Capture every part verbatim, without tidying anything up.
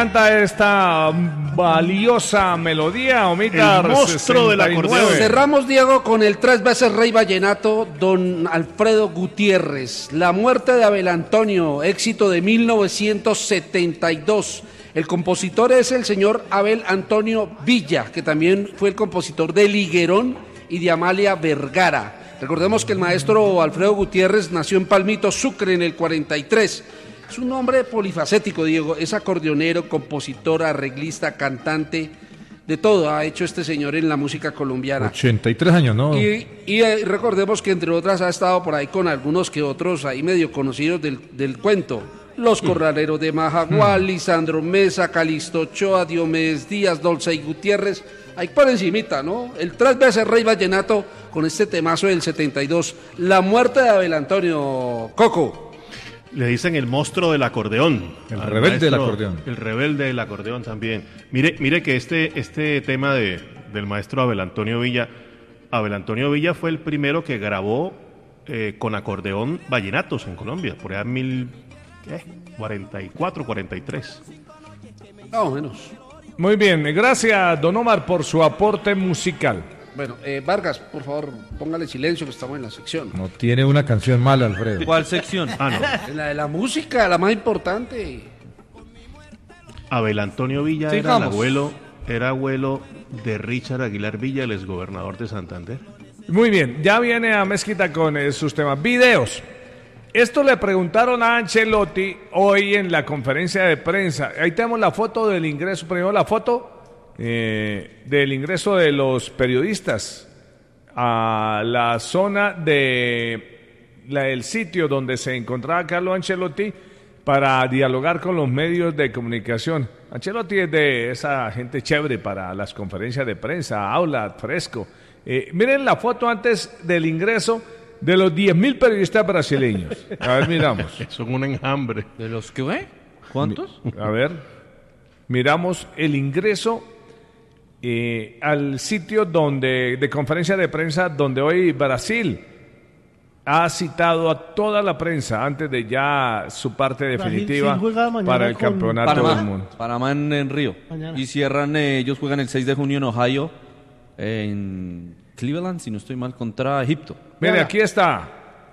Canta esta valiosa melodía, Omita. El monstruo del acordeón. Cerramos, Diego, con el tres veces rey vallenato, don Alfredo Gutiérrez. La muerte de Abel Antonio, éxito de mil novecientos setenta y dos. El compositor es el señor Abel Antonio Villa, que también fue el compositor de Liguerón y de Amalia Vergara. Recordemos que el maestro Alfredo Gutiérrez nació en Palmito, Sucre, en el cuarenta y tres. Es un hombre polifacético, Diego. Es acordeonero, compositor, arreglista, cantante, de todo ha hecho este señor en la música colombiana. ochenta y tres años, ¿no? Y, y eh, recordemos que entre otras ha estado por ahí con algunos que otros ahí medio conocidos del, del cuento. Los Corraleros de Majagual, mm. Lisandro Mesa, Calixto Ochoa, Diomedes Díaz, Dolce y Gutiérrez. Ahí por encimita, ¿no? El tres veces rey vallenato con este temazo del setenta y dos. La muerte de Abel Antonio. Coco. Le dicen el monstruo del acordeón. El rebelde maestro, del acordeón. El rebelde del acordeón también. Mire, mire que este, este tema de, del maestro Abel Antonio Villa, Abel Antonio Villa fue el primero que grabó eh, con acordeón vallenatos en Colombia, por allá en mil cuarenta y cuatro, cuarenta y tres. Más o menos. Muy bien, gracias don Omar por su aporte musical. Bueno, eh, Vargas, por favor, póngale silencio que estamos en la sección. No tiene una canción mala, Alfredo. ¿Cuál sección? Ah, no. La de la música, la más importante. Abel Antonio Villa sí, era vamos. el abuelo, era abuelo de Richard Aguilar Villa, el exgobernador de Santander. Muy bien, ya viene a Mezquita con eh, sus temas. Videos. Esto le preguntaron a Ancelotti hoy en la conferencia de prensa. Ahí tenemos la foto del ingreso, primero la foto eh, del ingreso de los periodistas a la zona de la, el sitio donde se encontraba Carlo Ancelotti para dialogar con los medios de comunicación. Ancelotti es de esa gente chévere para las conferencias de prensa, habla fresco. Eh, miren la foto antes del ingreso de los diez mil periodistas brasileños. A ver, miramos. Son un enjambre. ¿De los que ve? ¿Cuántos? A ver, miramos el ingreso eh, al sitio donde de conferencia de prensa donde hoy Brasil ha citado a toda la prensa antes de ya su parte definitiva sí para el campeonato Panamá, del mundo. Panamá en, en Río. Mañana. Y cierran, eh, ellos juegan el seis de junio en Ohio, en Cleveland, si no estoy mal, contra Egipto. Mire, aquí está.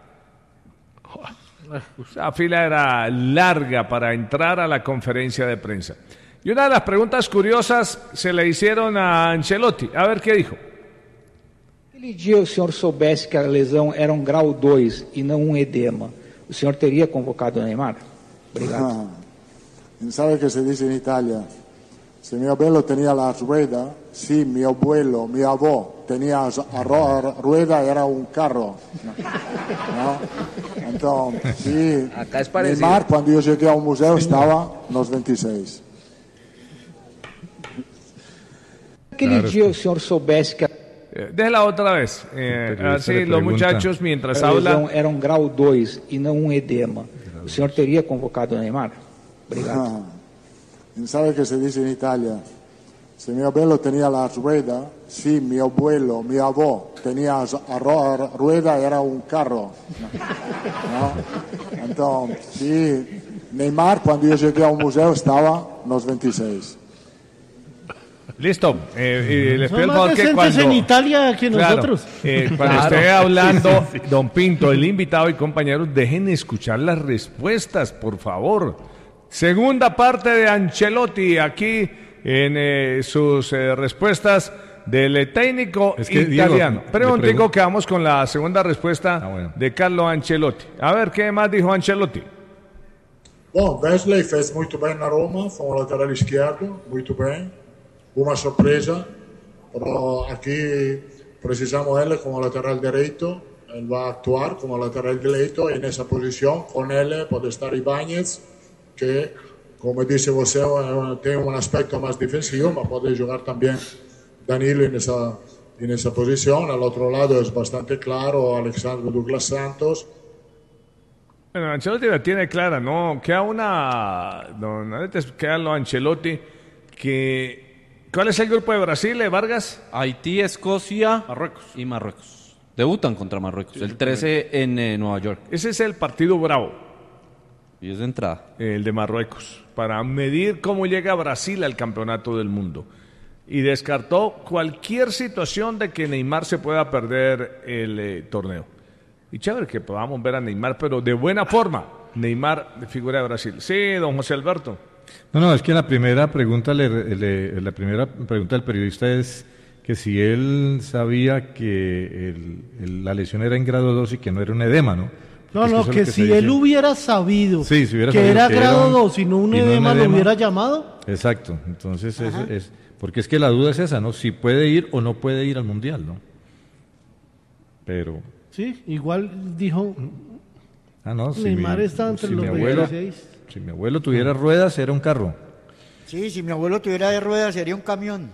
La fila era larga para entrar a la conferencia de prensa. Y una de las preguntas curiosas se le hicieron a Ancelotti. A ver qué dijo. Aquele dia o senhor soubesse que a lesão era um grau dois e não um edema, o senhor teria convocado o Neymar? Obrigado. Ah, ¿sabe qué se dice en Italia? Si mi abuelo tenía la rueda, sí, mi abuelo, mi avó tenía la rueda, era un carro. ¿No? Entonces, sí, acá es parecido. Neymar, cuando yo llegué a un museo, estaba en los veintiséis. Aquele dia o senhor soubesse que Eh, déjela otra vez. Eh, así los muchachos mientras a hablan. lesão era um grau dois e não um edema, o senhor teria convocado o Neymar? Obrigado. Ah, ¿sabe qué se dice en Italia? Si mi abuelo tenía la rueda, sí, mi abuelo, mi avó tenía la rueda, era un carro. ¿No? Entonces, sí, Neymar, cuando yo llegué a un museo, estaba en los veintiséis. Listo. Eh, y les pido Son el más favor que decentes cuando en Italia que Claro, nosotros. eh, cuando Claro. esté hablando don Pinto, el invitado y compañeros, dejen escuchar las respuestas, por favor. Segunda parte de Ancelotti aquí en eh, sus eh, respuestas del técnico Es que, italiano. Diego, Pero un le pregun- que vamos con la segunda respuesta Ah, bueno. de Carlo Ancelotti. A ver, ¿qué más dijo Ancelotti? Bom, Wesley fez muito bem na Roma, foi um lateral esquerdo, muito bem. Uma surpresa, pero aquí precisamos ele como lateral derecho. Él va a actuar como lateral derecho y en esa posición con él puede estar Ibáñez, que, como dice você, tiene un aspecto más defensivo, pero puede jugar también Danilo en esa, en esa posición. Al otro lado es bastante claro Alexandre Douglas Santos. Bueno, Ancelotti la tiene clara, ¿no? Queda una... Don Aretes, queda lo Ancelotti que... ¿Cuál es el grupo de Brasil, eh, Vargas? Haití, Escocia, Marruecos y Marruecos. Debutan contra Marruecos el trece en eh, Nueva York. Ese es el partido bravo. Y es de entrada. el de Marruecos, para medir cómo llega Brasil al campeonato del mundo. Y descartó cualquier situación de que Neymar se pueda perder el eh, torneo. Y chévere que podamos ver a Neymar, pero de buena forma. Neymar, de figura de Brasil. Sí, don José Alberto. No, no, es que la primera pregunta, le, le- la primera pregunta del periodista es que si él sabía que el- el- la lesión era en grado dos y que no era un edema, ¿no? No, Es no, eso es que lo se si dice. él hubiera sabido Sí, si hubiera que sabido era que era grado un- dos y no un y no un edema, lo edema. hubiera llamado. Exacto, entonces es, es- porque es que la duda es esa, ¿no? Si puede ir o no puede ir al Mundial, ¿no? Pero, Sí, igual dijo, ah, no, si Neymar mi, está entre si los mi abuelo, veintiséis. si mi abuelo tuviera ruedas, era un carro. Sí, si mi abuelo tuviera de ruedas sería un camión.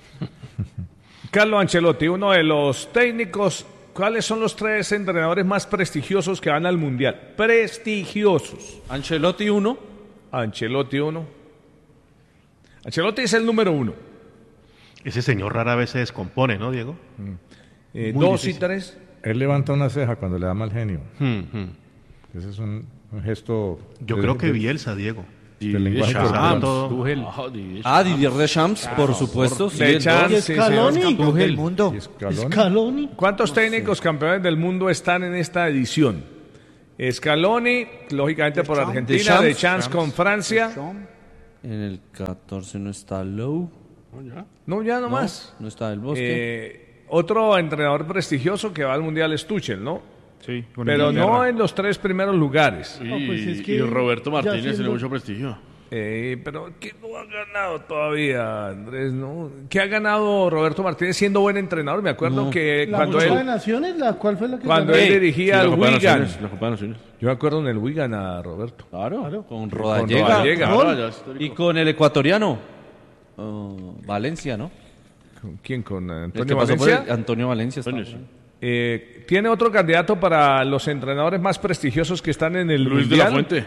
Carlo Ancelotti, uno de los técnicos. ¿Cuáles son los tres entrenadores más prestigiosos que van al Mundial? Prestigiosos. Ancelotti uno. Ancelotti uno. Ancelotti es el número uno. Ese señor rara vez se descompone, ¿no, Diego? Eh, Muy dos difícil. y tres. Él levanta una ceja cuando le da mal genio. Hmm, hmm. Ese es un, un gesto... Yo de- creo que de- Bielsa, Diego. del lenguaje Deschamps, corporal. todo. Tuchel. Ah, Didier Deschamps, por supuesto. sí, el Deschamps, dos. ¿Y sí, Scaloni? señor. Campeón del mundo. Y Scaloni. Scaloni. ¿Cuántos técnicos campeones del mundo están en esta edición? Scaloni, lógicamente por Deschamps. Argentina, Deschamps. Deschamps con Francia. En el catorce no está Lowe. No, ya no, No, más. no está el Bosque. Eh, otro entrenador prestigioso que va al Mundial es Tuchel, ¿no? Sí, con Pero no Inglaterra. en los tres primeros lugares. Y, No, pues es que y Roberto ya Martínez siendo- tiene mucho prestigio. Eh, pero ¿qué no ha ganado todavía, Andrés? ¿No? ¿Qué ha ganado Roberto Martínez siendo buen entrenador? Me acuerdo que La cuando Copa de él, Naciones, la, ¿cuál fue la que cuando ganó? él dirigía Sí, al la Copa de Wigan. Naciones, la Copa de Naciones. Yo me acuerdo en el Wigan a Roberto. Claro. Con Con Rodallega. Rodallega. Claro, ya es histórico. Y con el ecuatoriano. oh, Valencia, ¿no? ¿Con quién? ¿Con El Antonio que pasó por Valencia? el- Antonio Valencia. estaba Antonio, por ahí. Eh, ¿Tiene otro candidato para los entrenadores más prestigiosos que están en el Luis de Mundial? la Fuente.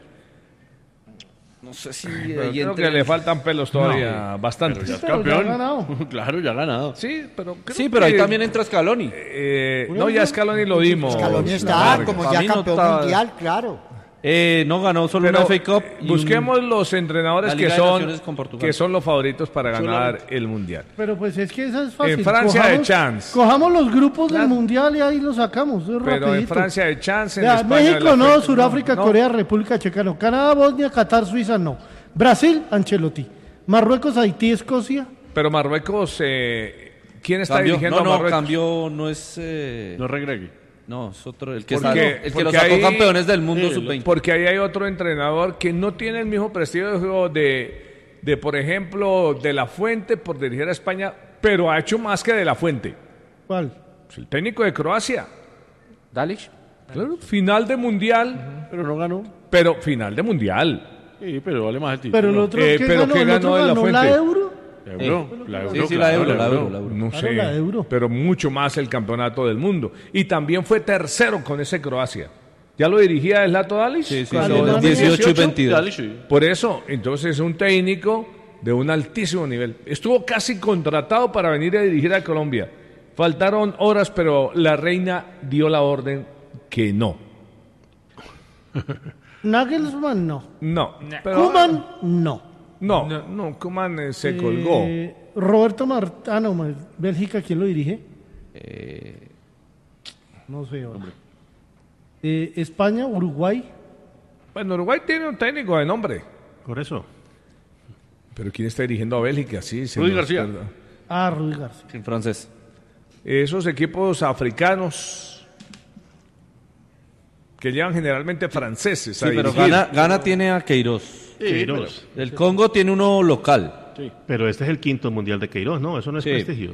No sé si Pero ahí creo entre- que le faltan pelos todavía, bastantes. Pero ya es Pero ya ha campeón. ganado. Claro, ya ha ganado. Sí, pero creo Sí, pero ahí que- también entra Scaloni. eh, no, ya Scaloni lo dimos. Scaloni está Vargas. como Para ya mí no campeón está- mundial, claro. Eh, no ganó solo Pero, una F A Cup. eh, y busquemos un- los entrenadores la que Liga de son, Naciones con Portugal. que son los favoritos para ganar el Mundial. Pero pues es que eso es fácil. En Francia de Cojamos- chance. Cojamos los grupos del Claro. Mundial y ahí los sacamos. Es Pero en rapidito. Francia de chance, en Vea, España de México la no, Fe- Sudáfrica, no. Corea, República Checa no. Canadá, Bosnia, Qatar, Suiza no. Brasil, Ancelotti. Marruecos, Haití, Escocia. Pero Marruecos, eh, ¿quién está Cambió, dirigiendo no, a no, Marruecos? cambió, no es... eh, No regregue. no, es otro, el que, Porque- salió- el que porque los sacó ahí- campeones del mundo Sí, sub veinte. Porque ahí hay otro entrenador que no tiene el mismo prestigio de, de, por ejemplo, de La Fuente por dirigir a España, pero ha hecho más que de La Fuente. ¿Cuál? Pues el técnico de Croacia. Dalic. Claro, final de Mundial, Pero no ganó. pero final de Mundial. Sí, pero vale más el título. Pero el otro, Eh, ¿qué pero ganó? ¿qué ¿El otro ganó de la ganó la Fuente? Euro? La Euro, la Euro, Sí, sí, la claro, euro, la euro, la euro. No Claro, sé, la Euro. pero mucho más el campeonato del mundo. Y también fue tercero con ese Croacia. ¿Ya lo dirigía Zlatko Dalic? Sí, sí, Cuando- sí, Alemania. dieciocho y veintidós. Dale, sí. Por eso, entonces es un técnico de un altísimo nivel. Estuvo casi contratado para venir a dirigir a Colombia. Faltaron horas, pero la reina dio la orden que no. Nagelsmann no. No. Pero, Koeman no. No, no, Koeman eh, se colgó. Eh, Roberto Martínez. Ah, no, ma- Bélgica, ¿quién lo dirige? Eh, No sé. ahora. Eh, España, Uruguay. Bueno, Uruguay tiene un técnico de nombre. Por eso. Pero ¿quién está dirigiendo a Bélgica? Sí, se Rudy nos García. perdona. Ah, Ruiz García. en francés. Esos equipos africanos que llevan generalmente franceses a Sí, pero dirigir. Gana, Gana tiene a Queiroz. Queiroz. El Congo tiene uno local. Pero este es el quinto mundial de Queiroz, ¿no? Eso no es Sí. prestigio.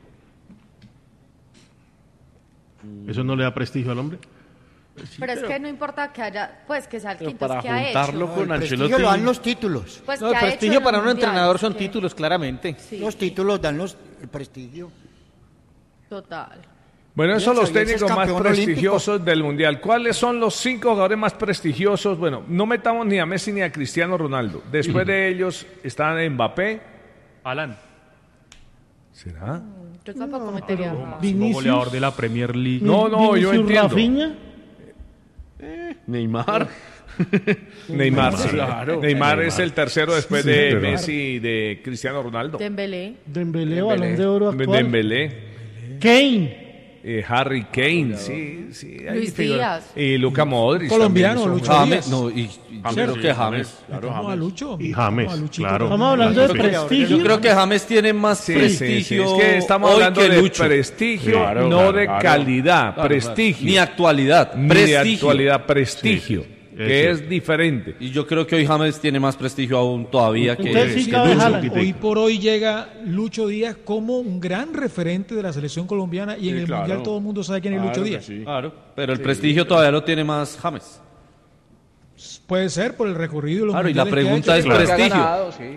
¿Eso no le da prestigio al hombre? Pero es que no importa que haya, pues que sea el Pero quinto, para es que ha juntarlo hecho. con El prestigio Ancelotti. lo dan los títulos. Pues No, que el ha hecho prestigio en para los un entrenador mundiales, son que- títulos, claramente. Sí, Los títulos dan los, el prestigio. total. Bueno, esos son Bien, los Xavier es técnicos más campeón prestigiosos del Mundial. ¿Cuáles son los cinco jugadores más prestigiosos? Bueno, no metamos ni a Messi ni a Cristiano Ronaldo. Después de ellos están Mbappé. Alan. ¿Será? Yo tampoco metería. Vinicius. goleador de la Premier League. No, no, yo Vinicius, entiendo. Rafinha. Neymar. Neymar, sí. Claro. Neymar Neymar. es el tercero después Sí, de pero- Messi y de Cristiano Ronaldo. Dembélé. Dembélé, balón de oro actual. Dembélé, Kane. eh, Harry Kane, sí, sí. ahí Luis figura. Díaz. Y Luka Modric. Colombiano, también Lucho hizo- James, Díaz. no, y, y yo James, creo sí, que James, James. claro, Vamos a James. Lucho. Y James, Vamos a Luchito. claro. Estamos hablando de Sí. prestigio. Yo creo que James tiene más Sí, sí, prestigio sí, es que estamos hoy hablando que de Lucho. prestigio, Claro, no claro, de claro. calidad, Claro, prestigio. claro. Ni actualidad, Ni de prestigio. actualidad, prestigio, Sí, que es es diferente. Y yo creo que hoy James tiene más prestigio aún todavía que, Entonces sí que cabe Lucho. Haaland. Hoy por hoy llega Lucho Díaz como un gran referente de la selección colombiana y en Sí, el claro. Mundial todo el mundo sabe quién es Claro Lucho que Díaz. sí. Claro, pero el prestigio todavía lo tiene más James. Puede ser por el recorrido de los Claro, y la mundiales que ha pregunta hecho. es prestigio.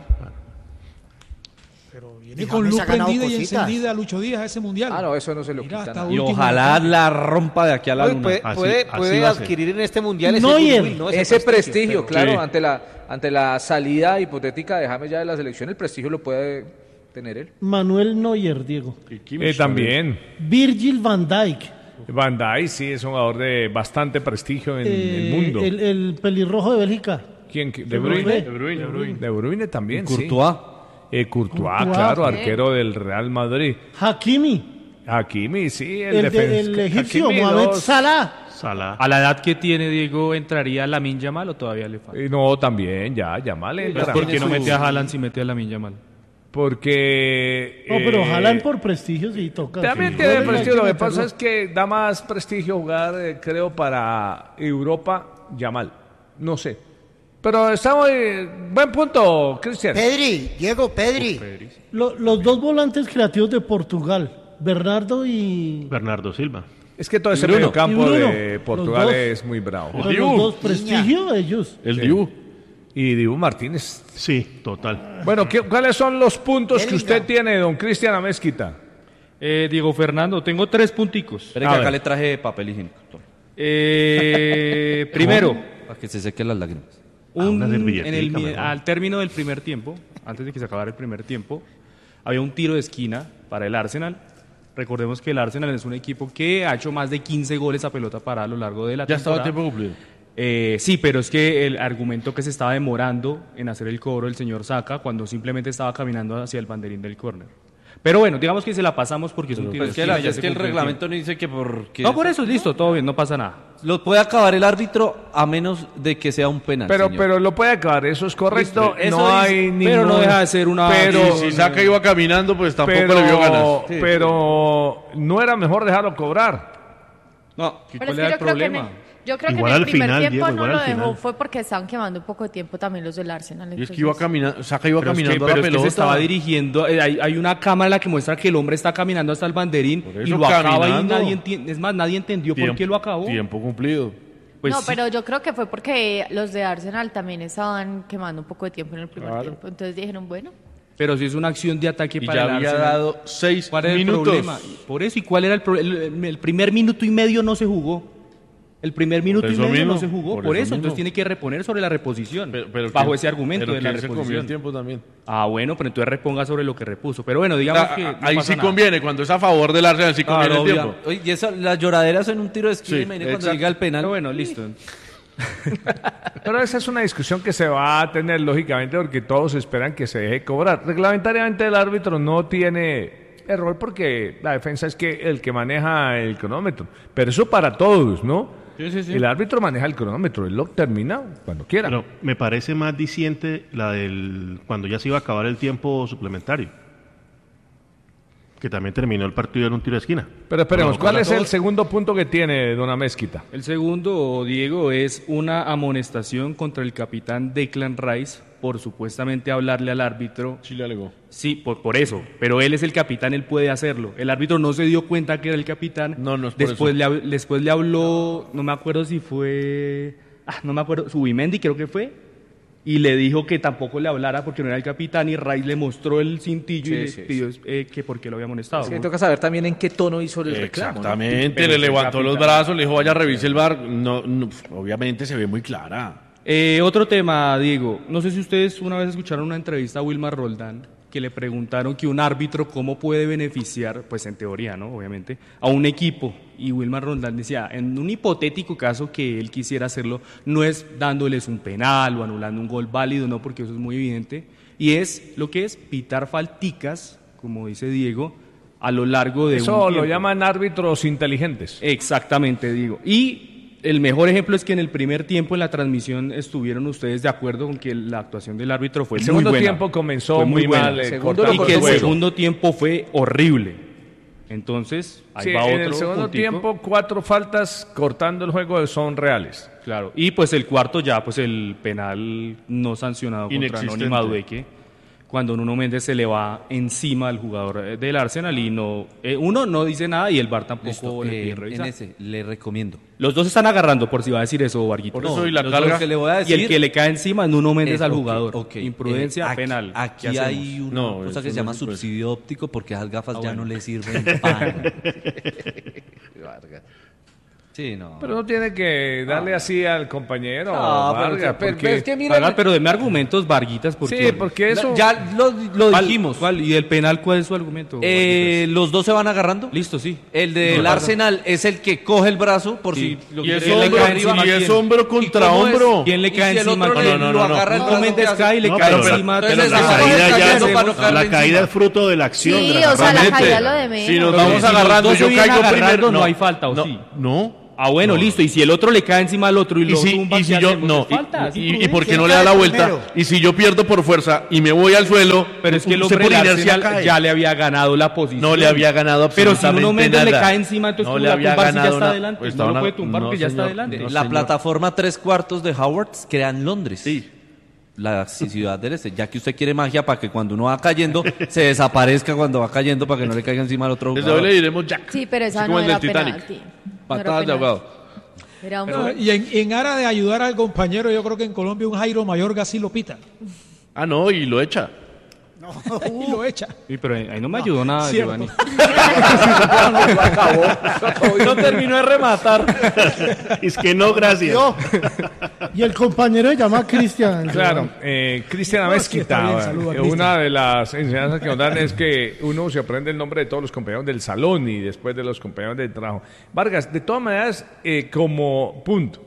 Viene Y con James luz ha ganado prendida y cositas. encendida a Lucho Díaz a ese Mundial. Ah, no, eso no se lo Mira, quita hasta nada. Y último ojalá momento. la rompa de aquí a la Oye, luna. puede Así- puede, así puede va a ser. adquirir en este mundial ese Neuer. goodwill, ¿no? ese prestigio, pero- claro, Sí. ante la ante la salida hipotética de James ya de la selección, el prestigio lo puede tener él. Manuel Neuer, Diego. Y Kimmich Eh, también. Virgil van Dijk. Van Dijk sí es un jugador de bastante prestigio en Eh, el mundo. El, el pelirrojo de Bélgica. ¿Quién? De De Bruyne. Bruyne. De Bruyne, de Bruyne. De Bruyne también, Courtois. sí. Eh, Courtois, Courtois. claro, Sí. arquero del Real Madrid. Hakimi. Hakimi, sí, el, El, de- defensa. el egipcio, Hakimi, Mohamed dos. Salah. Salah. A la edad que tiene Diego, ¿entraría Lamine Yamal o todavía le falta? Eh, No, también, ya, ya mal entra. ¿Por qué no tiene mete su- a Haaland si mete a Lamine Yamal? Porque... No, pero eh, Haaland por prestigio sí toca. También Sí. tiene Hay que prestigio, lo que meterlo. pasa es que da más prestigio jugar, eh, creo, para Europa, Yamal. No sé. Pero estamos... eh, buen punto, Cristian. Pedri, Diego, Pedri. Lo- los dos volantes creativos de Portugal, Bernardo y... Bernardo Silva. Es que todo ese Bruno. medio campo Y Bruno. de Los Portugal dos. es muy bravo. Pero los dos prestigio ellos. El Sí. Dibu. Y Dibu Martínez. Sí, total. Bueno, ¿qué- ¿cuáles son los puntos que Bellingham. usted tiene, don Cristian Amezquita? Eh, Diego Fernando, tengo tres punticos. Espera A que ver. acá le traje papel higiénico. Tome. Eh, primero, Para que se sequen las lágrimas. Ah, un- una servilletica, en el, mi- mejor. al término del primer tiempo, antes de que se acabara el primer tiempo, había un tiro de esquina para el Arsenal. Recordemos que el Arsenal es un equipo que ha hecho más de quince goles a pelota parada a lo largo de la Ya estaba temporada. el tiempo cumplido. Eh, sí, pero es que el argumento que se estaba demorando en hacer el cobro el señor Saca cuando simplemente estaba caminando hacia el banderín del córner. Pero bueno, digamos que se la pasamos porque es un tiro Pues de es que, esquina, la- ya es se que el cumplió reglamento tiempo. no dice que porque... No, por eso, listo, todo bien, no pasa nada. Lo puede acabar el árbitro a menos de que sea un penal. Pero, señor. pero lo puede acabar, eso es correcto. Listo, eso no dice- hay ningún... pero no deja de ser una- Pero, Si Saca iba caminando, pues tampoco pero, le vio ganas. pero no era mejor dejarlo cobrar. No, Pero ¿cuál es que era el yo creo que en problema? el- Yo creo Igual que en el al primer final, tiempo Diego, no igual lo al dejó, final. fue porque estaban quemando un poco de tiempo también los del Arsenal. Y es que iba entonces- caminando, Saca iba Pero es que, caminando a pero la es que se pelota. estaba dirigiendo, eh, hay, hay una cámara en la que muestra que el hombre está caminando hasta el banderín Por y eso, lo acaba y caminando. nadie entiende, es más, nadie entendió por Tiempo- qué lo acabó. Tiempo cumplido. Pues no, sí. pero yo creo que fue porque los de Arsenal también estaban quemando un poco de tiempo en el primer Claro. tiempo. Entonces dijeron, bueno, Pero si es una acción de ataque Y para ya el había Arsenal. dado seis ¿Cuál era minutos. el problema? Por eso, ¿y cuál era el problema? El, el primer minuto y medio no se jugó. El primer minuto y eso medio mismo, no se jugó. por Por, eso eso, entonces mismo. tiene que reponer sobre la reposición. Pero- pero bajo que- ese argumento pero de la que él se comió reposición. el tiempo también. Ah, bueno, pero entonces reponga sobre lo que repuso. Pero bueno, digamos Ah, que. ah, no ahí pasa sí nada. conviene, cuando es a favor del Arsenal sí conviene Claro, el obvia- tiempo. Oye, y esa, las lloraderas en un tiro de esquina, Sí, imagínate cuando exacto. llega el penal. Pero bueno, listo. Pero esa es una discusión que se va a tener lógicamente porque todos esperan que se deje cobrar. Reglamentariamente el árbitro no tiene error porque la defensa es que el que maneja el cronómetro. Pero eso para todos, ¿no? Sí, sí, sí. El árbitro maneja el cronómetro, él lo termina cuando quiera. Pero me parece más diciente la del cuando ya se iba a acabar el tiempo suplementario. Que también terminó el partido en un tiro de esquina. Pero esperemos, Pero ¿cuál para es el todos- segundo punto que tiene Dona Mezquita? El segundo, Diego, es una amonestación contra el capitán Declan Rice por supuestamente hablarle al árbitro. Sí le alegó. Sí, por, por eso. Pero él es el capitán, él puede hacerlo. El árbitro no se dio cuenta que era el capitán. No, no es por después eso. le, hab- después le habló, no me acuerdo si fue... Ah, no me acuerdo, Subimendi creo que fue. Y le dijo que tampoco le hablara porque no era el capitán y Rice le mostró el cintillo Sí, y le sí, pidió eh, que por qué lo había amonestado. Es que toca saber también en qué tono hizo el reclamo. ¿no? Exactamente, Pero le es el levantó los capitán. brazos, le dijo, vaya, revise el bar. No, no, pf, obviamente se ve muy clara. Eh, otro tema, Diego. No sé si ustedes una vez escucharon una entrevista a Wilmar Roldán que le preguntaron que un árbitro cómo puede beneficiar, pues en teoría, ¿no? Obviamente, a un equipo. Y Wilmar Roldán decía, en un hipotético caso que él quisiera hacerlo, no es dándoles un penal o anulando un gol válido, no, porque eso es muy evidente, y es lo que es pitar falticas, como dice Diego, a lo largo de eso un tiempo. Eso lo llaman árbitros inteligentes. Exactamente, Diego. Y el mejor ejemplo es que en el primer tiempo en la transmisión estuvieron ustedes de acuerdo con que la actuación del árbitro fue el muy segundo buena. tiempo comenzó fue muy, muy mal, eh, segundo y que el juego. segundo tiempo fue horrible. Entonces, ahí sí, va otro en el segundo puntico. tiempo cuatro faltas cortando el juego son reales. Claro. Y pues el cuarto ya, pues el penal no sancionado contra Noni Madueque, cuando Nuno Méndez se le va encima al jugador del Arsenal y no eh, uno no dice nada y el V A R tampoco Listo, le eh, pide en revisar. ese le recomiendo. Los dos están agarrando, por si va a decir eso, Varguito. Por eso No, y la los carga dos que le voy a decir, y el que le cae encima es Nuno Méndez es, al okay, jugador. okay. Imprudencia Eh, aquí, penal. Aquí ¿Qué hay hacemos? una No, cosa eso que se no llama se puede. subsidio óptico porque esas gafas Ah, ya bueno. no le sirven para. Sí, no. Pero no tiene que darle así al compañero No, pero- Vargas, pero- porque pero es que mira- Haga, pero deme argumentos, Varguitas, porque... sí, porque eso Ya lo, lo ¿Cuál- dijimos. cuál? ¿Y el penal cuál es su argumento? Eh, los dos se van agarrando. Listo, sí. El del No, Arsenal es el que coge el brazo por Sí. si lo Y es quiere le hombro, cae encima. y es ¿quién? hombro ¿Y contra cómo es? hombro. ¿Quién le Y cae si el encima? otro al le- que- no, lo no, no. agarra el Nuno brazo, Méndez ¿qué hace? cae y le No, cae pero la- encima. Entonces, pero la ese caída juego ya está es, cayendo para no caerle la caída encima. es fruto de la acción. Sí, de la o sea, la realmente. caída lo de menos. Si nos Pero vamos si los agarrando, dos se yo vienen caigo agarrando, primero. no hay falta, ¿o no, sí? No. Ah, bueno, listo. Y si el otro le cae encima al otro y Y lo si, tumba, y si ¿qué yo, hacemos? no, Es falta, es y, y, y imprudencia. por qué no le da la vuelta, primero? y si yo pierdo por fuerza y me voy al suelo, Pero es que el usted hombre por del inercia Arsenal cae. ya le había ganado la posición. No le había ganado Pero si absolutamente Nuno Méndez le nada. cae encima, entonces No ¿cómo le la había tumbar si ya ganado está una- adelante? pues No lo estaba puede una- tumbar no, porque ya está señor. adelante. No, La señor. plataforma tres cuartos de Howard queda en Londres. Sí. La ciudad del este. Ya que usted quiere magia para que cuando uno va cayendo se desaparezca cuando va cayendo para que no le caiga encima al otro Desde jugador. hoy le diremos Jack. Sí, pero esa Así no como el era del Titanic. penalti. No era Patadas de penalti. ahogado. Era un No, gol. y en, en aras de ayudar al compañero, yo creo que en Colombia un Jairo Mayorga sí lo pita. Ah, no, y lo echa. Y lo echa. Sí, pero ahí no me ayudó nada, Cierto. Giovanni. No terminó de rematar. Es que no, gracias. Y el compañero se llama Cristian. Claro, eh, Cristian No, sí, está bien, Amezquita, saluda, eh, Cristian. una de las enseñanzas que nos dan es que uno se aprende el nombre de todos los compañeros del salón y después de los compañeros del trabajo. Vargas, de todas maneras, eh, como punto,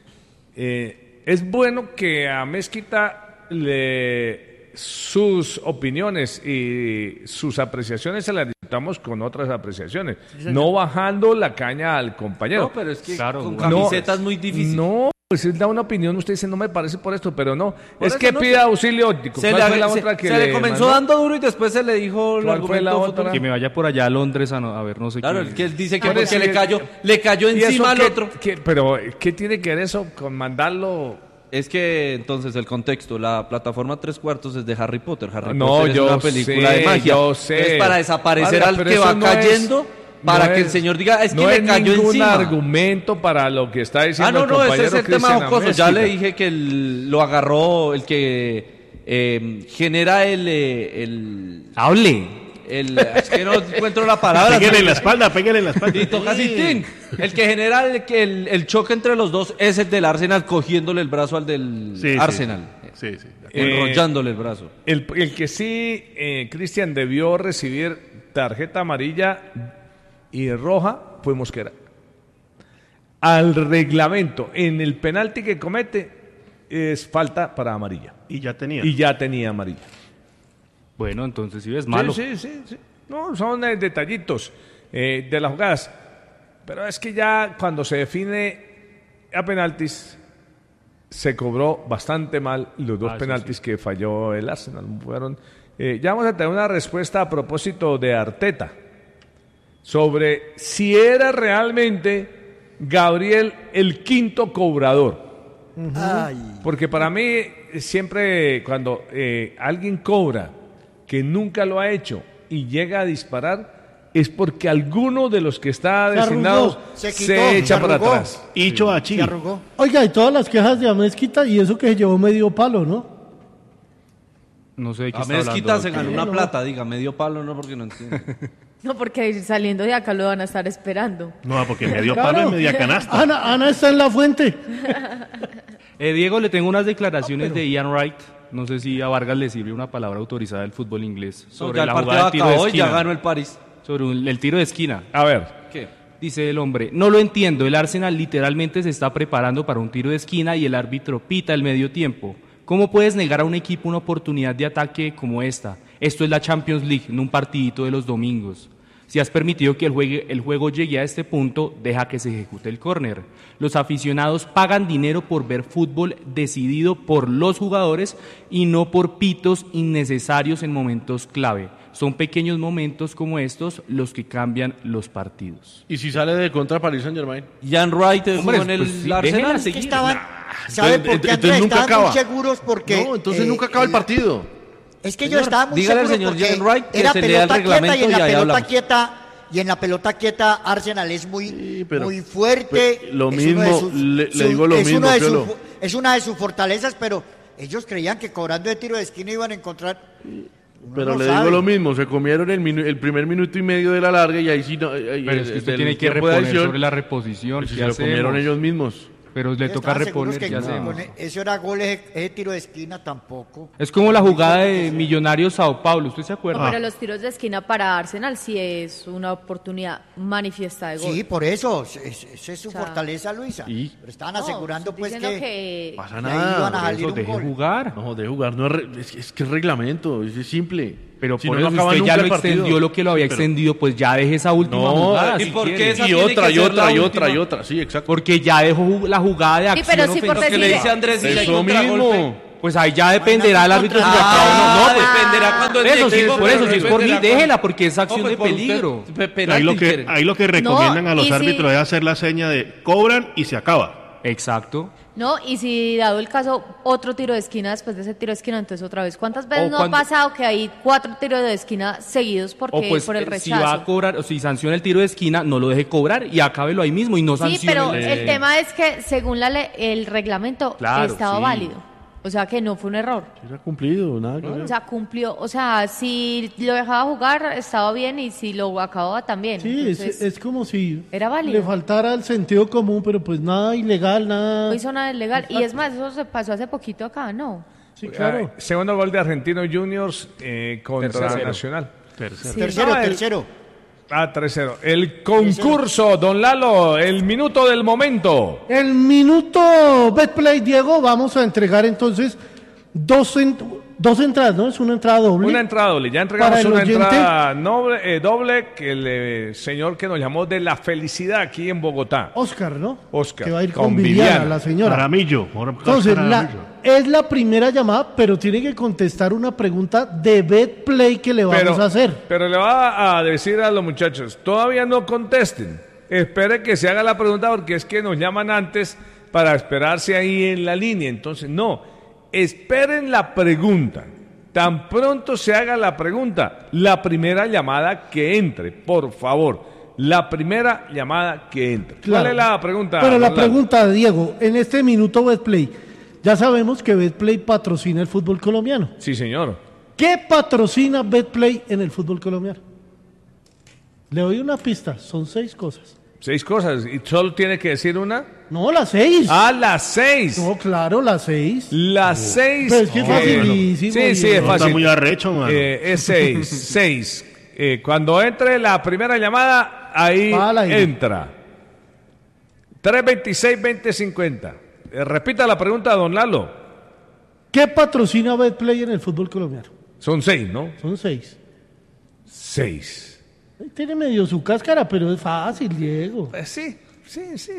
eh, es bueno que a Mezquita le sus opiniones y sus apreciaciones se las disfrutamos con otras apreciaciones, no bajando la caña al compañero. No, pero es que Claro, con no, camiseta es muy difícil. No, pues él da una opinión, usted dice, no me parece por esto, pero no. Por es eso que no pida se- auxilio óptico. Se, ¿Cuál le, fue la se- otra que se le comenzó mandó? dando duro y después se le dijo el ¿Cuál fue la argumento otra? Que me vaya por allá a Londres a, no- a ver no sé Claro, qué. el que él dice que Ah, porque sí, le cayó, le cayó ¿Y eso encima al qué- otro. qué- pero, ¿qué tiene que ver eso con mandarlo? Es que entonces el contexto, la plataforma tres cuartos es de Harry Potter. Harry No, Potter es yo una película sé, de magia. yo sé. Es para desaparecer Vargas, al pero que eso va no es- cayendo, para no que el es- señor diga, es que no le es cayó ningún encima. argumento para lo que está diciendo Ah, no, el no, ese compañero es el tema Cristian jocoso. Ya Amezquita. le dije que el- lo agarró el que eh, genera el, eh, el... ¡Hable! El, es que no encuentro la palabra. Pégale en la espalda, pégale en la espalda. Y toca así, tin. El que genera el, que el, el choque entre los dos es el del Arsenal cogiéndole el brazo al del Sí, sí, Arsenal. Sí, sí. Enrollándole el brazo. El, el que sí, eh, Cristian, debió recibir tarjeta amarilla y roja fue Mosquera. Al reglamento, en el penalti que comete, es falta para amarilla. Y ya tenía. Y ya tenía amarilla. Bueno, entonces sí es malo. Sí, sí, sí, sí. No, son eh, detallitos eh, de las jugadas. Pero es que ya cuando se define a penaltis, se cobró bastante mal los dos Ah, eso penaltis que falló el Arsenal. Fueron, eh, ya vamos a tener una respuesta a propósito de Arteta sobre si era realmente Gabriel el quinto cobrador. Ay. Porque para mí eh, siempre cuando eh, alguien cobra que nunca lo ha hecho y llega a disparar es porque alguno de los que está Se designado arrugó, se, se quitó, echa se para arrugó. atrás. Hicho a Se Chi. arrugó. Oiga, y todas las quejas de Amezquita y eso que se llevó medio palo, ¿no? No sé de qué A está Mezquita hablando. se ganó doctor. una plata, diga, medio palo, no, porque no entiendo. No, porque saliendo de acá lo van a estar esperando. No, porque medio Claro. palo y media canasta. Ana, Ana está en la fuente. Eh, Diego, le tengo unas declaraciones de Ian Wright, No sé si a Vargas le sirve una palabra autorizada del fútbol inglés sobre ya la el partido jugada del tiro de acabó y esquina. ya ganó el París. Sobre un- el tiro de esquina. A ver. ¿Qué? Dice el hombre, no lo entiendo, el Arsenal literalmente se está preparando para un tiro de esquina y el árbitro pita el medio tiempo. ¿Cómo puedes negar a un equipo una oportunidad de ataque como esta? Esto es la Champions League, no un partidito de los domingos. Si has permitido que el, juegue- el juego llegue a este punto, deja que se ejecute el córner. Los aficionados pagan dinero por ver fútbol decidido por los jugadores y no por pitos innecesarios en momentos clave. Son pequeños momentos como estos los que cambian los partidos. ¿Y si sale de contra Paris Saint Germain? Jan Wright Hombre, con el pues sí, Arsenal. déjenla Es que seguir. estaban, ¿sabe por qué, entonces Andrés? nunca Estaban muy acaba. seguros porque... No, entonces eh, nunca acaba el partido. Es que yo estaba muy dígale al seguro señor porque Jan Wright que era se lea el pelota quieta y reglamento en y la ahí pelota hablamos. quieta y en la pelota quieta Arsenal es muy, pero- muy fuerte. pues, lo es mismo, uno de sus- le- le su- digo lo es mismo, uno de sus Piolo. fu- es una de sus fortalezas, pero ellos creían que cobrando de tiro de esquina iban a encontrar... Uno Pero no le sabe. digo lo mismo, se comieron el, minu- el primer minuto y medio de la larga y ahí sí no. eh, Pero es que eh, usted del tiene que tiempo de reponer adición, sobre la reposición. pues si ¿Qué se lo hacemos? comieron ellos mismos. Pero le toca Estaban seguros reponer, que ¿qué hacemos? con eso era gol, ese, ese tiro de esquina tampoco. Es como la jugada de Millonarios Sao Paulo, ¿usted se No, acuerda? pero los tiros de esquina para Arsenal sí es una oportunidad manifiesta de gol. Sí, por eso, esa es, es su O sea, fortaleza, Luisa. ¿Y? Pero estaban No, asegurando estoy pues diciendo que, que- Pasa que nada. ahí iban a por salir eso un Deje gol. jugar. No, de jugar, no es, re- es, es que es reglamento, es, es simple. Pero Si por no, eso no acaba usted nunca ya lo el partido. extendió lo que lo había Pero- extendido, pues ya deje esa última No, jugada. ¿y si por quiere. qué esa Y tiene otra, que y ser otra, la y otra, última? y otra, sí, exacto. Porque ya dejó ju- la jugada de Sí, acción pero sí por ofensiva. ¿Qué le dice Andrés si ya hay Eso contragolpe? mismo. Pues ahí ya dependerá el árbitro si lo Ah, acaba o no. no, pues, dependerá cuando el eso sí, equipo, por eso, pero si es por mí, dependerá cuando- déjela, porque es acción No, pues de por usted, peligro. pe- penalti Ahí lo, que, quiere. ahí lo que recomiendan a los y si- árbitros es hacer la seña de cobran y se acaba. Exacto. No, y si dado el caso, otro tiro de esquina después de ese tiro de esquina, entonces otra vez. ¿Cuántas veces O no cuando- ha pasado que hay cuatro tiros de esquina seguidos porque, O pues por el eh, si rechazo? va a cobrar, o si sanciona el tiro de esquina, no lo deje cobrar y acábelo ahí mismo y no Sí, sancione. pero el- el tema es que según la le- el reglamento Claro, estaba sí. válido. O sea que no fue un error. Se ha cumplido, nada que ver. O sea, cumplió. O sea, si lo dejaba jugar, estaba bien y si lo acababa también. Sí, es, Entonces, es como si era válido. le faltara el sentido común, pero pues nada ilegal, nada. no hizo nada ilegal. Y es más, eso se pasó hace poquito acá, ¿no? Sí, claro. Ah, segundo gol de Argentinos Juniors eh, contra Tercero. Nacional. Tercero. Sí. Tercero, No, el- tercero. Ah, tres cero. El concurso, don Lalo, el minuto del momento. El minuto Betplay, Diego, vamos a entregar entonces dos, en- dos entradas, ¿no? Es una entrada doble. Una entrada doble. Ya Para entregamos el una oyente. entrada noble- eh, doble que el eh, señor que nos llamó de la felicidad aquí en Bogotá. Oscar, ¿no? Oscar. Que va a ir con, con Viviana, Viviana. la señora. Jaramillo. ahora Entonces, la- Jaramillo. es la primera llamada, pero tiene que contestar una pregunta de Betplay que le vamos Pero, a hacer. pero le va a decir a los muchachos, todavía no contesten. Espere que se haga la pregunta porque es que nos llaman antes para esperarse ahí en la línea. Entonces, no, esperen la pregunta. Tan pronto se haga la pregunta, la primera llamada que entre, por favor. La primera llamada que entre. ¿Cuál Claro. es la pregunta? Pero la don Lalo? pregunta, Diego, en este minuto Betplay, ya sabemos que Betplay patrocina el fútbol colombiano. Sí, señor. ¿Qué patrocina Betplay en el fútbol colombiano? Le doy una pista, son seis cosas. Seis cosas. ¿Y solo tiene que decir una? No, las seis. Ah, las seis. No, claro, las seis. Las seis. Pero es que es facilísimo, Sí, sí, Diego. es No, fácil. está muy arrecho, mano. Eh, es seis. seis. Eh, cuando entre la primera llamada, ahí Va al aire. entra. tres veintiséis veinte cincuenta. Eh, repita la pregunta, don Lalo. ¿Qué patrocina Betplay en el fútbol colombiano? Son seis, ¿no? Son seis. Seis. Ahí tiene medio su cáscara, pero es fácil, Diego. Pues sí, sí, sí.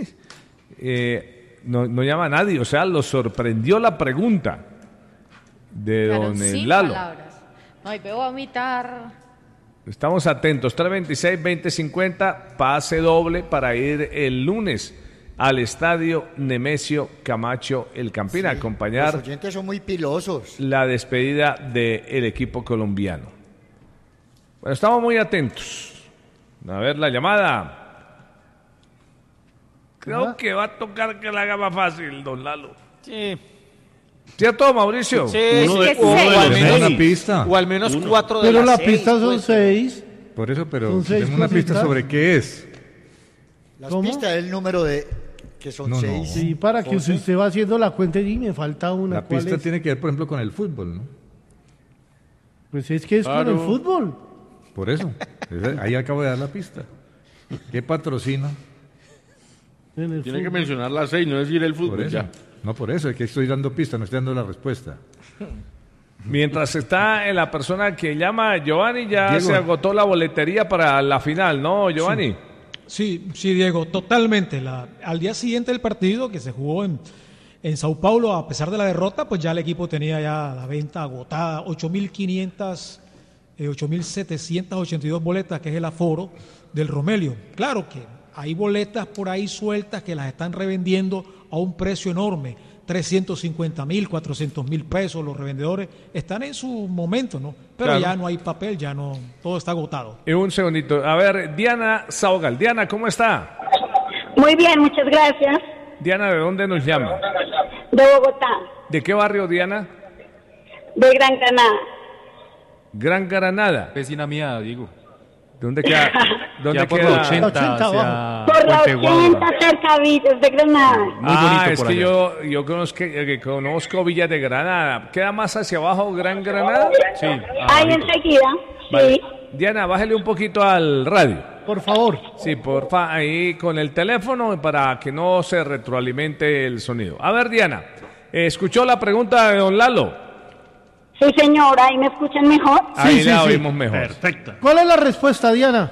Eh, no, no llama a nadie, o sea, lo sorprendió la pregunta de Claro, don eh, sin Lalo. palabras. No, y veo vomitar. Estamos atentos, tres veintiséis veinte cincuenta, pase doble para ir el lunes al estadio Nemesio Camacho El Campín a Los acompañar oyentes son muy pilosos. la despedida del equipo colombiano. Bueno, estamos muy atentos. A ver la llamada. Creo Ah. que va a tocar que la haga más fácil, don Lalo. Sí. ¿Cierto, Mauricio? Sí, Uno sí, de- sí. uno de O los al menos- seis. una pista. O al menos Uno. cuatro de Pero las la seis, pista son pues. seis. Por eso, pero Son seis demos una pista cositas. sobre qué es. Las ¿Cómo? pistas del número de Que son No, no. seis. Sí, para que José. usted va haciendo la cuenta y me falta una. La ¿Cuál pista es? tiene que ver, por ejemplo, con el fútbol, ¿no? Pues es que es Claro. con el fútbol. Por eso. Esa- Ahí acabo de dar la pista. ¿Qué patrocina? En el Tiene que fútbol. mencionar las seis, no decir el Por fútbol. eso. Ya. No, por eso, es que estoy dando pista, no estoy dando la respuesta. Mientras está en la persona que llama, Giovanni, ya Diego. se agotó la boletería para la final, ¿no, Giovanni? Sí, sí, Diego, totalmente. La, al día siguiente del partido que se jugó en, en Sao Paulo, a pesar de la derrota, pues ya el equipo tenía ya la venta agotada, ocho mil quinientas, eh, ocho mil setecientas ochenta y dos boletas, que es el aforo del Romelio. Claro que hay boletas por ahí sueltas que las están revendiendo a un precio enorme, trescientos cincuenta mil, cuatrocientos mil pesos. Los revendedores están en su momento, ¿no? Pero Claro. ya no hay papel, ya no, todo está agotado. Y un segundito. A ver, Diana Saugal. Diana, ¿cómo está? Muy bien, muchas gracias. Diana, ¿de dónde nos llama? De Bogotá, ¿De qué barrio, Diana? de Gran Granada. Gran Granada. Vecina mía, Diego. ¿Dónde queda? ¿Dónde Ya por queda? la ochenta hacia Por la Puente Guaura. ochenta, cerca Villas de Granada. Ah, bonito es por que allá. yo, yo conozco, eh, que conozco Villas de Granada. ¿Queda más hacia abajo Gran Granada? Sí. Ahí enseguida, Vale. sí. Diana, bájale un poquito al radio. Por favor. Sí, porfa, ahí con el teléfono para que no se retroalimente el sonido. A ver, Diana, eh, ¿escuchó la pregunta de don Lalo? Sí, señora, ¿ahí me escuchan mejor? Ahí sí, la sí. oímos mejor. Perfecta. ¿Cuál es la respuesta, Diana?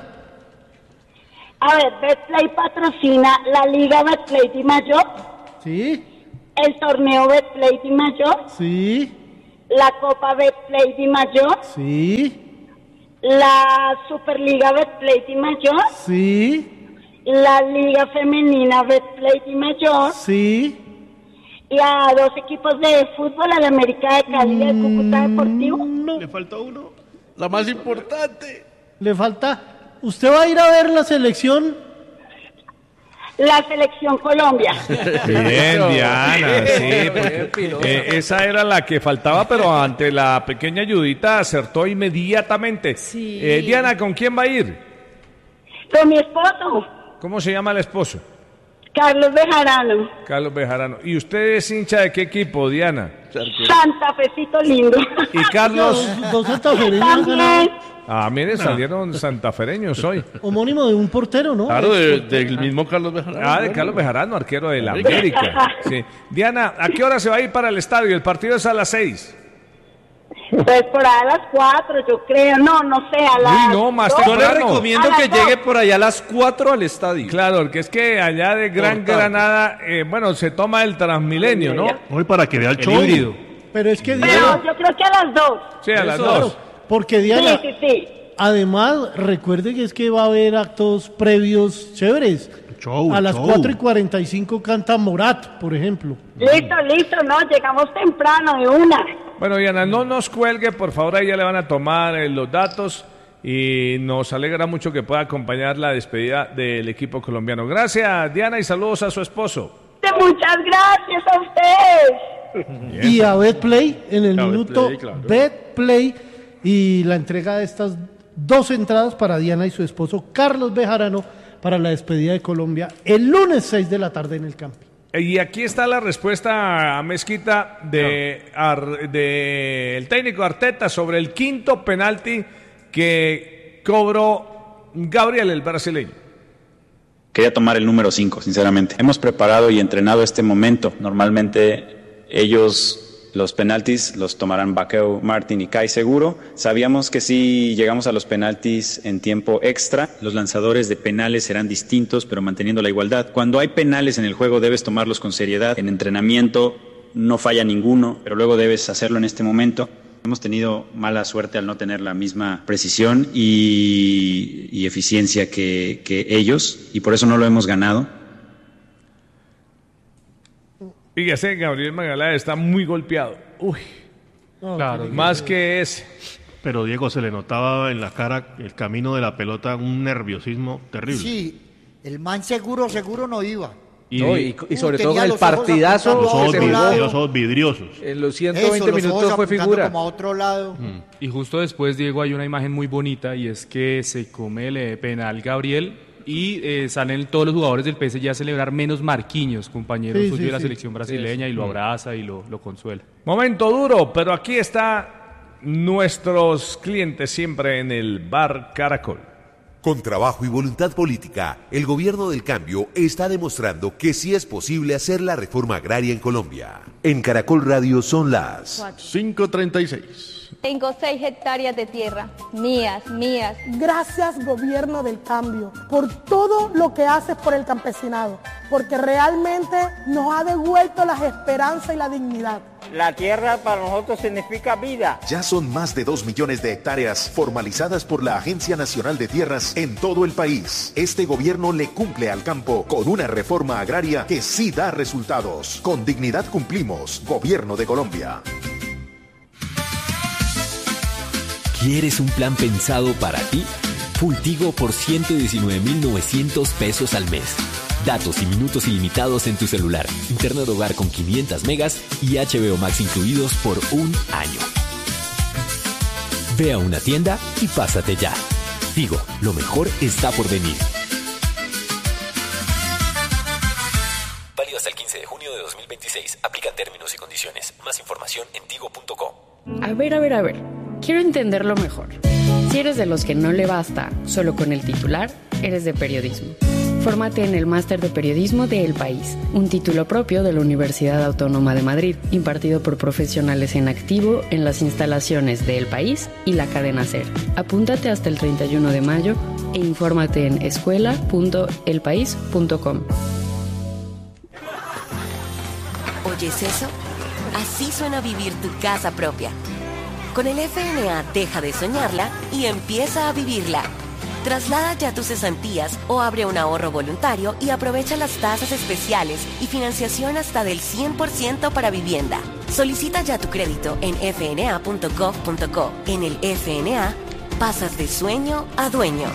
A ver, Betplay patrocina la Liga Betplay Di Mayor, Sí, el torneo Betplay Di Mayor, sí, la Copa Betplay Di Mayor, sí, la Superliga Betplay Di Mayor, sí, la Liga Femenina Betplay Di Mayor, sí. y a dos equipos de fútbol, al América de Cali y al Cúcuta Deportivo. Le falta uno. La más importante. Le falta. ¿Usted va a ir a ver la selección? La Selección Colombia. Bien, Diana, sí, porque, eh, esa era la que faltaba, pero ante la pequeña ayudita acertó inmediatamente. Sí. Eh, Diana, ¿con quién va a ir? Con mi esposo, ¿Cómo se llama el esposo? Carlos Bejarano. Carlos Bejarano. ¿Y usted es hincha de qué equipo, Diana? Santa Fecito lindo. ¿Y Carlos? Dos, dos santafereños han También. ganado. Ah, mire, salieron santafereños hoy. Homónimo de un portero, ¿no? Claro, de- del mismo Carlos Bejarano. Ah, de Carlos Bejarano, arquero de la América. Sí. Diana, ¿a qué hora se va a ir para el estadio? El partido es a las seis. Pues por ahí a las cuatro, yo creo. No, no sé, a las no, más dos. Yo le Temprano. recomiendo A las que dos. llegue por allá a las cuatro al estadio. Claro, porque es que allá de Gran Por tarde. Granada, eh, bueno, se toma el Transmilenio, ¿no? Hoy para que vea el El show. híbrido. Pero es que Pero Diana, yo creo que a las dos. Sí, a las Eso, dos. porque Sí, Diana, sí, sí. además, recuerde que es que va a haber actos previos chéveres. Show, A las show. cuatro y cuarenta y cinco canta Morat, por ejemplo. Listo, listo, no, llegamos temprano de una. Bueno, Diana, no nos cuelgue, por favor, ahí ya le van a tomar eh, los datos y nos alegra mucho que pueda acompañar la despedida del equipo colombiano. Gracias, Diana, y saludos a su esposo. Muchas gracias a ustedes. Y a Betplay en el A minuto Betplay, claro. Betplay y la entrega de estas dos entradas para Diana y su esposo Carlos Bejarano para la despedida de Colombia el lunes seis de la tarde en el campo. Y aquí está la respuesta a Mezquita de, Ar- de el técnico Arteta sobre el quinto penalti que cobró Gabriel, el brasileño. Quería tomar el número cinco, sinceramente. Hemos preparado y entrenado este momento. Normalmente ellos los penaltis los tomarán Baqueu, Martin y Kai seguro. Sabíamos que si llegamos a los penaltis en tiempo extra, los lanzadores de penales serán distintos, pero manteniendo la igualdad. Cuando hay penales en el juego debes tomarlos con seriedad. En entrenamiento no falla ninguno, pero luego debes hacerlo en este momento. Hemos tenido mala suerte al no tener la misma precisión y, y eficiencia que, que ellos, y por eso no lo hemos ganado. Fíjese, Gabriel Magaláes está muy golpeado. Uy, Claro. más que ese. Pero Diego, se le notaba en la cara el camino de la pelota un nerviosismo terrible. Sí, el man seguro, seguro no iba. Y, no, y, y sobre Uy, todo con tenía el los ojos partidazo apuntando Los ojos, que se vid- jugó. los ojos vidriosos. En los ciento Eso, veinte los ojos minutos fue apuntando figura. como a otro lado. Y justo después, Diego, hay una imagen muy bonita y es que se come el eh, penal Gabriel y eh, salen todos los jugadores del P S G a celebrar, menos Marquinhos, compañero Sí, suyo sí, de la sí. selección brasileña, Sí, y lo sí. abraza y lo, lo consuela. Momento duro, pero aquí está nuestros clientes siempre en el Bar Caracol. Con trabajo y voluntad política, el gobierno del cambio está demostrando que sí es posible hacer la reforma agraria en Colombia. En Caracol Radio son las cinco treinta y seis. Tengo seis hectáreas de tierra, mías, mías. Gracias, gobierno del cambio, por todo lo que haces por el campesinado, porque realmente nos ha devuelto las esperanzas y la dignidad. La tierra para nosotros significa vida. Ya son más de dos millones de hectáreas formalizadas por la Agencia Nacional de Tierras en todo el país. Este gobierno le cumple al campo con una reforma agraria que sí da resultados. Con dignidad cumplimos. Gobierno de Colombia. ¿Quieres un plan pensado para ti? Fultigo por ciento diecinueve mil novecientos pesos al mes. Datos y minutos ilimitados en tu celular, internet hogar con quinientas megas y H B O Max incluidos por un año. Ve a una tienda y pásate ya. Tigo, lo mejor está por venir. Válido hasta el quince de junio de dos mil veintiséis. Aplican términos y condiciones. Más información en tigo punto com. A ver, a ver, a ver. Quiero entenderlo mejor. Si eres de los que no le basta solo con el titular, eres de periodismo. Fórmate en el Máster de Periodismo de El País, un título propio de la Universidad Autónoma de Madrid, impartido por profesionales en activo en las instalaciones de El País y la cadena SER. Apúntate hasta el treinta y uno de mayo e infórmate en escuela punto el país punto com. ¿Oyes eso? Así suena vivir tu casa propia. Con el F N A deja de soñarla y empieza a vivirla. Traslada ya tus cesantías o abre un ahorro voluntario y aprovecha las tasas especiales y financiación hasta del cien por ciento para vivienda. Solicita ya tu crédito en f n a punto gov punto co. En el F N A, pasas de sueño a dueño.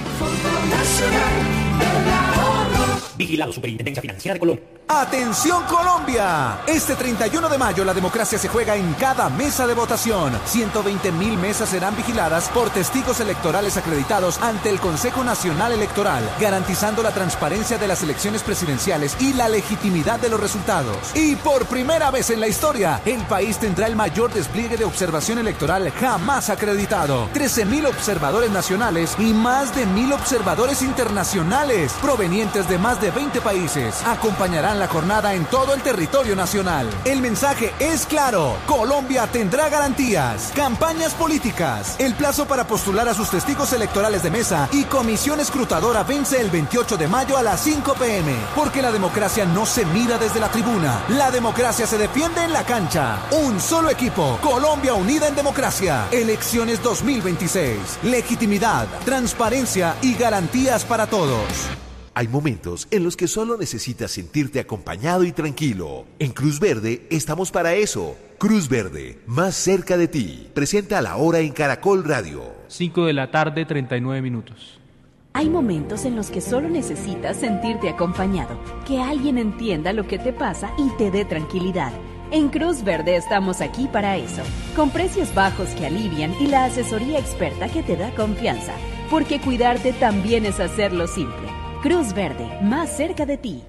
Vigilado Superintendencia Financiera de Colombia. ¡Atención Colombia! Este treinta y uno de mayo la democracia se juega en cada mesa de votación. ciento veinte mil mesas serán vigiladas por testigos electorales acreditados ante el Consejo Nacional Electoral, garantizando la transparencia de las elecciones presidenciales y la legitimidad de los resultados. Y por primera vez en la historia, el país tendrá el mayor despliegue de observación electoral jamás acreditado. trece mil observadores nacionales y más de mil observadores internacionales, provenientes de más de veinte países, acompañarán la jornada en todo el territorio nacional. El mensaje es claro: Colombia tendrá garantías. Campañas políticas. El plazo para postular a sus testigos electorales de mesa y comisión escrutadora vence el veintiocho de mayo a las cinco p m Porque la democracia no se mira desde la tribuna. La democracia se defiende en la cancha. Un solo equipo. Colombia unida en democracia. Elecciones dos mil veintiséis. Legitimidad, transparencia y garantías para todos. Hay momentos en los que solo necesitas sentirte acompañado y tranquilo. En Cruz Verde estamos para eso. Cruz Verde, más cerca de ti. Presenta la hora en Caracol Radio. cinco de la tarde, treinta y nueve minutos. Hay momentos en los que solo necesitas sentirte acompañado, que alguien entienda lo que te pasa y te dé tranquilidad. En Cruz Verde estamos aquí para eso, con precios bajos que alivian y la asesoría experta que te da confianza, porque cuidarte también es hacerlo simple. Cruz Verde, más cerca de ti.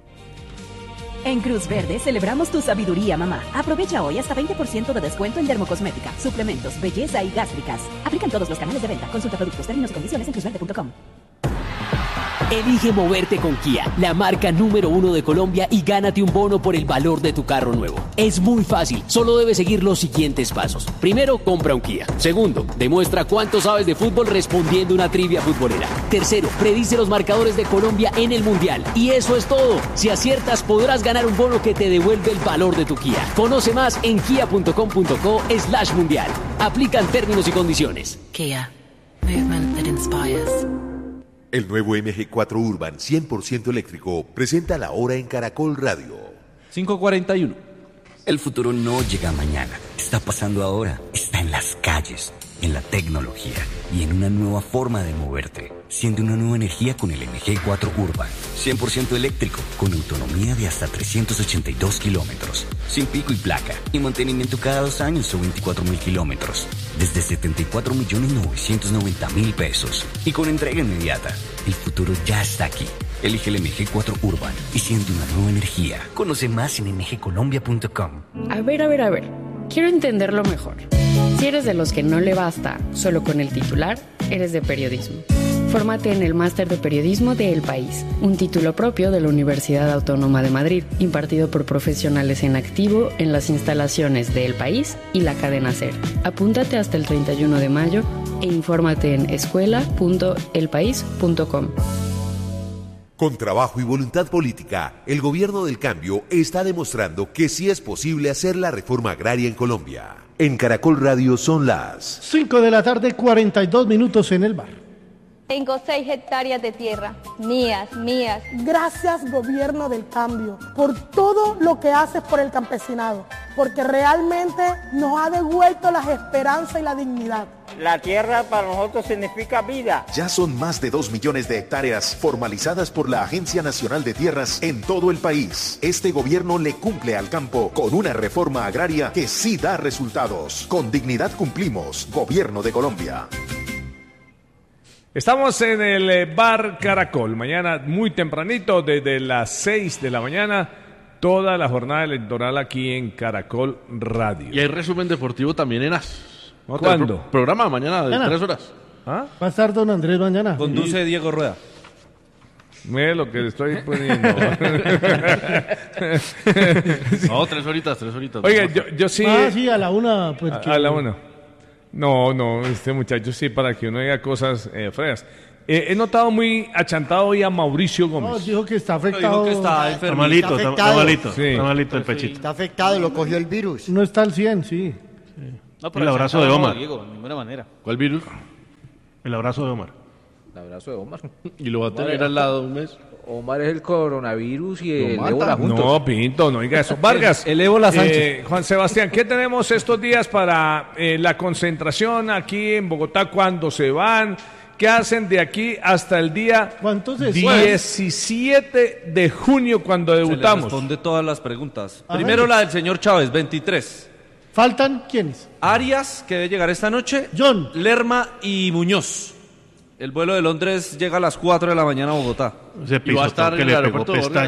En Cruz Verde celebramos tu sabiduría, mamá. Aprovecha hoy hasta veinte por ciento de descuento en dermocosmética, suplementos, belleza y gástricas. Aplican todos los canales de venta. Consulta productos, términos y condiciones en cruz verde punto com. Elige moverte con Kia, la marca número uno de Colombia, y gánate un bono por el valor de tu carro nuevo. Es muy fácil, solo debes seguir los siguientes pasos. Primero, compra un Kia. Segundo, demuestra cuánto sabes de fútbol respondiendo una trivia futbolera. Tercero, predice los marcadores de Colombia en el Mundial. Y eso es todo. Si aciertas, podrás ganar un bono que te devuelve el valor de tu Kia. Conoce más en kia punto com punto co slash mundial. Aplican términos y condiciones. Kia. Movement that inspires. El nuevo M G cuatro Urban cien por ciento eléctrico presenta la hora en Caracol Radio. cinco cuarenta y uno. El futuro no llega mañana. Está pasando ahora. Está en las calles. en la tecnología y en una nueva forma de moverte. Siente una nueva energía con el M G cuatro Urban. cien por ciento eléctrico, con autonomía de hasta trescientos ochenta y dos kilómetros. Sin pico y placa. Y mantenimiento cada dos años o veinticuatro mil kilómetros. Desde setenta y cuatro millones novecientos noventa mil pesos. Y con entrega inmediata. El futuro ya está aquí. Elige el M G cuatro Urban y siente una nueva energía. Conoce más en m g colombia punto com. A ver, a ver, a ver. Quiero entenderlo mejor. Si eres de los que no le basta solo con el titular, eres de periodismo. Fórmate en el Máster de Periodismo de El País, un título propio de la Universidad Autónoma de Madrid, impartido por profesionales en activo en las instalaciones de El País y la cadena SER. Apúntate hasta el treinta y uno de mayo e infórmate en escuela punto el país punto com. Con trabajo y voluntad política, el gobierno del cambio está demostrando que sí es posible hacer la reforma agraria en Colombia. En Caracol Radio son las cinco de la tarde, cuarenta y dos minutos en el bar. Tengo seis hectáreas de tierra, mías, mías. Gracias, gobierno del cambio, por todo lo que haces por el campesinado, porque realmente nos ha devuelto las esperanzas y la dignidad. La tierra para nosotros significa vida. Ya son más de dos millones de hectáreas formalizadas por la Agencia Nacional de Tierras en todo el país. Este gobierno le cumple al campo con una reforma agraria que sí da resultados. Con dignidad cumplimos, Gobierno de Colombia. Estamos en el eh, bar Caracol, mañana muy tempranito, desde las seis de la mañana, toda la jornada electoral aquí en Caracol Radio. Y hay resumen deportivo también en As. ¿Cuándo? Pro- programa mañana de Mañana. tres horas. ¿Ah? Va a estar don Andrés mañana. Conduce Diego Rueda. Mire lo que le estoy poniendo. No, tres horitas, tres horitas. Oiga, yo, yo sí... Ah, sí, a la una. Pues, a, que- a la una. No, no, este muchacho sí, para que uno diga cosas eh, feas. Eh, he notado muy achantado hoy a Mauricio Gómez. No, dijo que está afectado. Dijo que está Está enfermo. malito, está, está malito, Sí. está malito el pechito. Está afectado, lo cogió el virus. No está al cien, sí. No, El abrazo de Omar. No, Diego, de ninguna manera. ¿Cuál virus? El abrazo de Omar. El abrazo de Omar. Y lo va a Omar tener era- al lado un mes. Omar es el coronavirus y el mata. ébola juntos. No, Pinto, no diga eso. Vargas. El ébola Sánchez. eh, Juan Sebastián, ¿qué tenemos estos días para eh, la concentración aquí en Bogotá? ¿Cuándo se van? ¿Qué hacen de aquí hasta el día ¿Cuántos se diecisiete de junio cuando Se le debutamos? responde todas las preguntas. A Primero ver. la del señor Chávez, veintitrés. ¿Faltan quiénes? Arias, que debe llegar esta noche. John. Lerma y Muñoz. El vuelo de Londres llega a las cuatro de la mañana a Bogotá. Ese Y va a estar pisotón que en le el pegó aeropuerto de pestaña